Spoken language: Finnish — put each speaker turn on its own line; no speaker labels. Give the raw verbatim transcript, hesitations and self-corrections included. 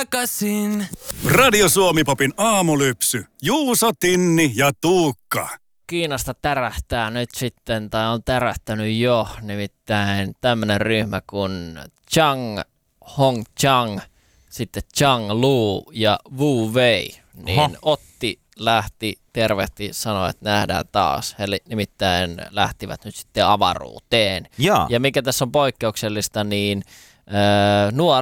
takaisin.
Radio Suomi-popin aamulypsy. Juuso, Tinni ja Tuukka.
Kiinasta tärähtää nyt sitten, tai on tärähtänyt jo, nimittäin tämmönen ryhmä kuin Chang Hong Chang, sitten Chang Lu ja Wu Wei. Niin Oho. Otti lähti, tervehti, sanoi, että nähdään taas. He nimittäin lähtivät nyt sitten avaruuteen.
Ja,
ja mikä tässä on poikkeuksellista, niin äh, nuori